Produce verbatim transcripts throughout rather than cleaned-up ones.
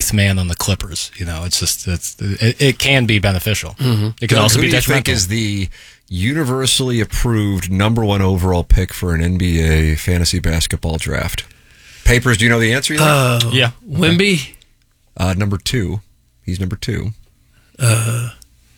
eighth man on the Clippers. You know, it's just it's it, it can be beneficial. Mm-hmm. It can Doug, also who be do you detrimental. think is the universally approved number one overall pick for an N B A fantasy basketball draft? Papers, do you know the answer yet? Uh, yeah. Wemby? Uh, number two. He's number two. Uh,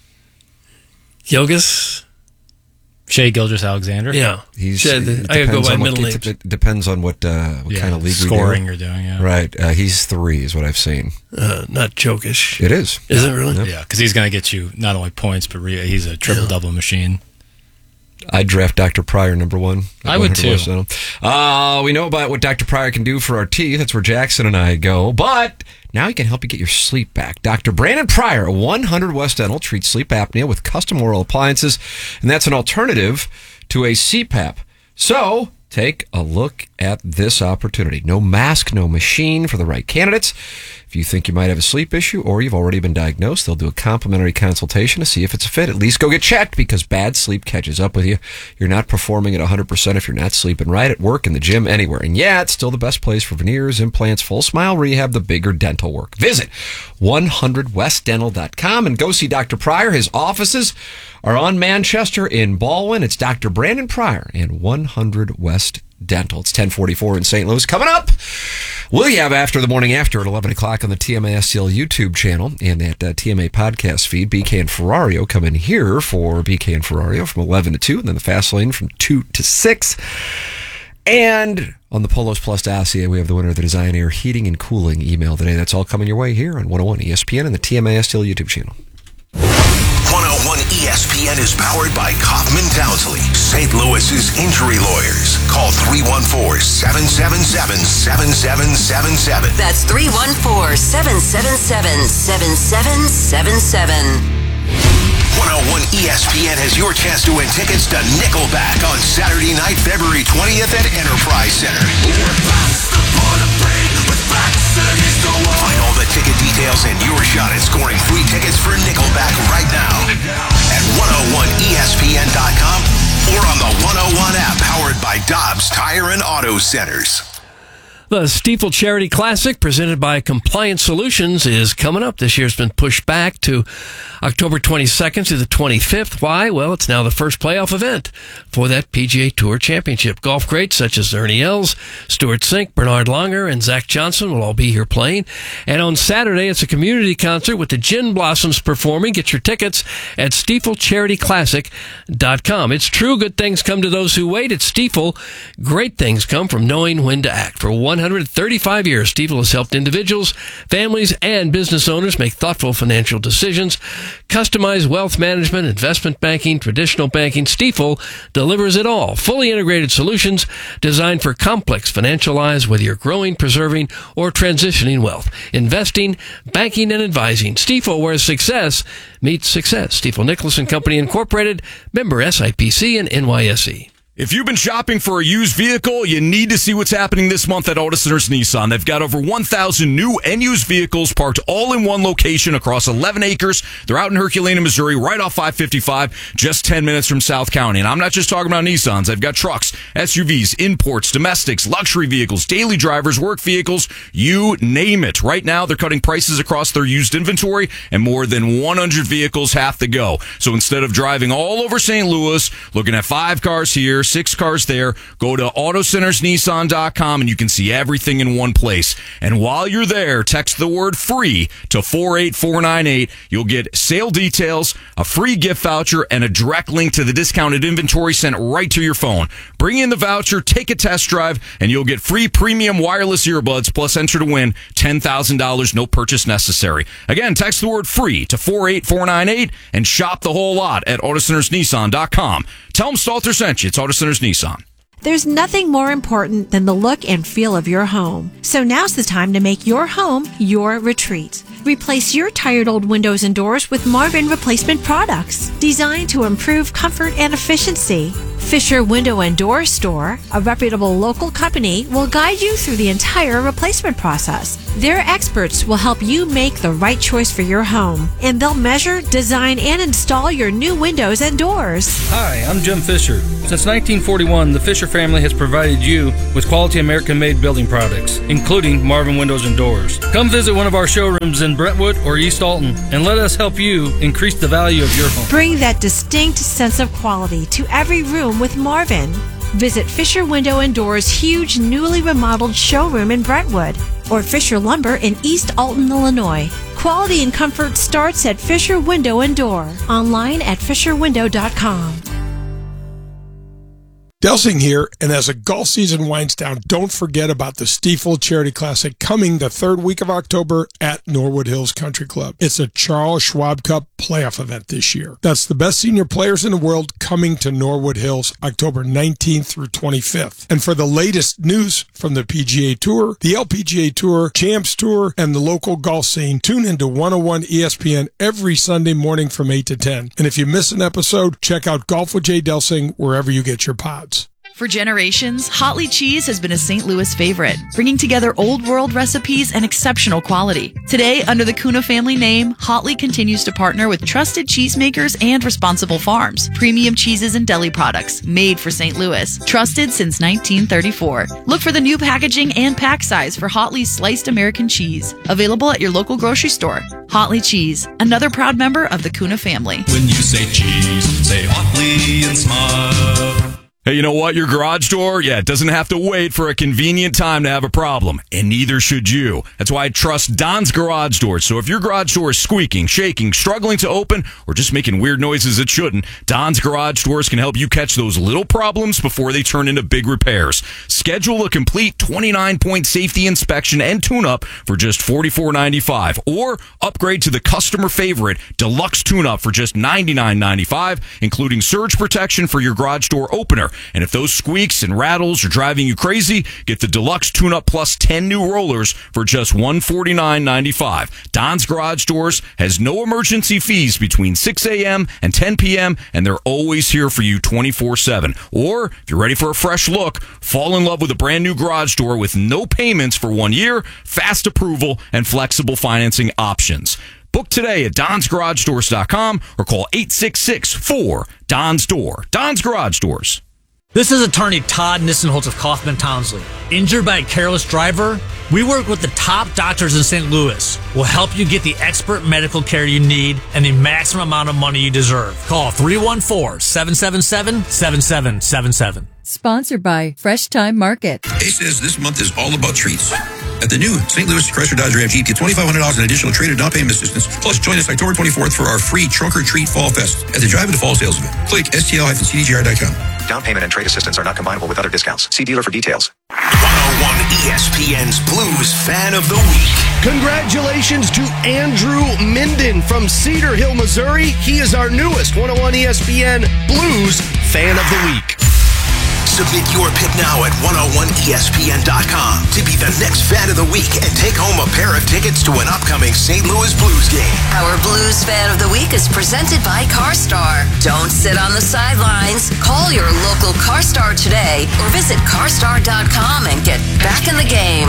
Yogas? Shai Gilgeous-Alexander. Yeah. He's, Shai, it I gotta go depends by on what- middle it, names. it depends on what, uh, what Yeah, kind of league scoring we do. you're doing, yeah. Right. Uh, he's three is what I've seen. Uh, not Jokic. It is. Is it really? Yep. Yeah, because he's going to get you not only points, but re- he's a triple-double machine. I'd draft Doctor Pryor number one. I would too. Uh, we know about what Doctor Pryor can do for our teeth. That's where Jackson and I go. But now he can help you get your sleep back. Doctor Brandon Pryor, one hundred West Dental, treats sleep apnea with custom oral appliances, and that's an alternative to a C PAP. So take a look at this opportunity. No mask, no machine for the right candidates. If you think you might have a sleep issue or you've already been diagnosed, they'll do a complimentary consultation to see if it's a fit. At least go get checked because bad sleep catches up with you. You're not performing at one hundred percent if you're not sleeping right at work, in the gym, anywhere. And yeah, it's still the best place for veneers, implants, full smile rehab, the bigger dental work. Visit one hundred west dental dot com and go see Doctor Pryor. His offices are on Manchester in Baldwin. It's Doctor Brandon Pryor and one hundred West Dental. It's ten forty-four in Saint Louis. Coming up, we'll have After the Morning After at eleven o'clock on the T M A S T L YouTube channel and that uh, T M A podcast feed. B K and Ferrario come in here for B K and Ferrario from eleven to two, and then the Fast Lane from two to six. And on the Polos Plus dossier, we have the winner of the Design Air Heating and Cooling email today. That's all coming your way here on one oh one E S P N and the T M A S T L YouTube channel. one oh one E S P N is powered by Kaufman Townsley, Saint Louis's injury lawyers. Call three one four, seven seven seven, seven seven seven seven. That's three one four, seven seven seven, seven seven seven seven. one oh one E S P N has your chance to win tickets to Nickelback on Saturday night, February twentieth at Enterprise Center. Find all the ticket details and your shot at scoring free tickets for Nickelback right now at one oh one E S P N dot com or on the one oh one app powered by Dobbs Tire and Auto Centers. The Stiefel Charity Classic, presented by Compliance Solutions, is coming up. This year's been pushed back to October twenty-second to the twenty-fifth. Why? Well, it's now the first playoff event for that P G A Tour Championship. Golf greats such as Ernie Els, Stuart Sink, Bernard Langer, and Zach Johnson will all be here playing. And on Saturday, it's a community concert with the Gin Blossoms performing. Get your tickets at Stiefel Charity Classic dot com. It's true, good things come to those who wait. At Stiefel, great things come from knowing when to act. For one hundred thirty-five years, Stiefel has helped individuals, families, and business owners make thoughtful financial decisions. Customized wealth management, investment banking, traditional banking, Stiefel delivers it all. Fully integrated solutions designed for complex financial lives, whether you're growing, preserving, or transitioning wealth. Investing, banking, and advising. Stiefel, where success meets success. Stiefel Nicholas and Company Incorporated, member S I P C and N Y S E. If you've been shopping for a used vehicle, you need to see what's happening this month at Auto Centers Nissan. They've got over one thousand new and used vehicles parked all in one location across eleven acres. They're out in Herculaneum, Missouri, right off five fifty-five, just ten minutes from South County. And I'm not just talking about Nissans. They've got trucks, S U Vs, imports, domestics, luxury vehicles, daily drivers, work vehicles, you name it. Right now, they're cutting prices across their used inventory, and more than one hundred vehicles have to go. So instead of driving all over Saint Louis, looking at five cars here, six cars there, go to auto centers nissan dot com and you can see everything in one place. And while you're there, text the word free to four eight four nine eight. You'll get sale details, a free gift voucher, and a direct link to the discounted inventory sent right to your phone. Bring in the voucher, take a test drive, and you'll get free premium wireless earbuds, plus enter to win ten thousand dollars, no purchase necessary. Again, text the word free to four eight four nine eight and shop the whole lot at auto centers nissan dot com. Tell them Stalter sent you. It's Auto Centers Nissan. There's nothing more important than the look and feel of your home. So now's the time to make your home your retreat. Replace your tired old windows and doors with Marvin replacement products designed to improve comfort and efficiency. Fisher Window and Door Store, a reputable local company, will guide you through the entire replacement process. Their experts will help you make the right choice for your home, and they'll measure, design, and install your new windows and doors. Hi, I'm Jim Fisher. Since nineteen forty-one, the Fisher family has provided you with quality American-made building products, including Marvin Windows and Doors. Come visit one of our showrooms in Brentwood or East Alton, and let us help you increase the value of your home. Bring that distinct sense of quality to every room with Marvin. Visit Fisher Window and Doors' huge, newly remodeled showroom in Brentwood, or Fisher Lumber in East Alton, Illinois. Quality and comfort starts at Fisher Window and Door. Online at fisher window dot com. Delsing here, and as the golf season winds down, don't forget about the Stiefel Charity Classic coming the third week of October at Norwood Hills Country Club. It's a Charles Schwab Cup playoff event this year. That's the best senior players in the world coming to Norwood Hills October nineteenth through twenty-fifth. And for the latest news from the P G A Tour, the L P G A Tour, Champs Tour, and the local golf scene, tune into one oh one E S P N every Sunday morning from eight to ten. And if you miss an episode, check out Golf with Jay Delsing wherever you get your pods. For generations, Hotley Cheese has been a Saint Louis favorite, bringing together old world recipes and exceptional quality. Today, under the Kuna family name, Hotley continues to partner with trusted cheesemakers and responsible farms, premium cheeses and deli products made for Saint Louis, trusted since nineteen thirty-four. Look for the new packaging and pack size for Hotley's sliced American cheese, available at your local grocery store. Hotley Cheese, another proud member of the Kuna family. When you say cheese, say Hotley and smile. Hey, you know what? Your garage door, yeah, it doesn't have to wait for a convenient time to have a problem, and neither should you. That's why I trust Don's Garage Doors. So if your garage door is squeaking, shaking, struggling to open, or just making weird noises it shouldn't, Don's Garage Doors can help you catch those little problems before they turn into big repairs. Schedule a complete twenty-nine point safety inspection and tune-up for just forty-four ninety-five, or upgrade to the customer favorite Deluxe Tune-Up for just ninety-nine ninety-five, including surge protection for your garage door opener. And if those squeaks and rattles are driving you crazy, get the Deluxe Tune-Up plus ten new rollers for just one hundred forty-nine ninety-five. Don's Garage Doors has no emergency fees between six a.m. and ten p.m., and they're always here for you twenty-four seven. Or, if you're ready for a fresh look, fall in love with a brand new garage door with no payments for one year, fast approval, and flexible financing options. Book today at dons garage doors dot com or call eight six six, four, D O N S door. Don's Garage Doors. This is attorney Todd Nissenholtz of Kaufman Townsley. Injured by a careless driver? We work with the top doctors in Saint Louis. We'll help you get the expert medical care you need and the maximum amount of money you deserve. Call three one four, seven seven seven, seven seven seven seven. Sponsored by Fresh Time Market. Ace says this month is all about treats. At the new Saint Louis Chrysler Dodge Ram Jeep, get twenty-five hundred dollars in additional trade or down payment assistance. Plus, join us October twenty-fourth for our free Trunk or Treat Fall Fest at the Drive into Fall sales event. Click S T L C D G R dot com. Down payment and trade assistance are not combinable with other discounts. See dealer for details. one oh one E S P N's Blues Fan of the Week. Congratulations to Andrew Minden from Cedar Hill, Missouri. He is our newest one oh one E S P N Blues Fan of the Week. Submit your pick now at one oh one E S P N dot com to be the next Fan of the Week and take home a pair of tickets to an upcoming Saint Louis Blues game. Our Blues Fan of the Week is presented by CarStar. Don't sit on the sidelines. Call your local CarStar today or visit car star dot com and get back in the game.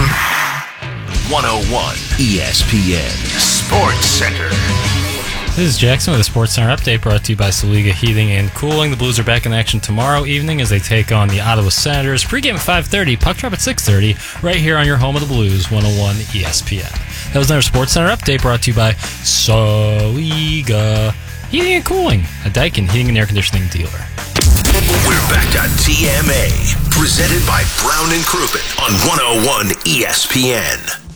one oh one E S P N Sports Center. This is Jackson with a Sports Center update brought to you by Saliga Heating and Cooling. The Blues are back in action tomorrow evening as they take on the Ottawa Senators. Pre-game at five thirty, puck drop at six thirty, right here on your home of the Blues, one oh one E S P N. That was another Sports Center update brought to you by Saliga Heating and Cooling, a Daikin heating and air conditioning dealer. We're back to T M A, presented by Brown and Crouppen on one oh one E S P N.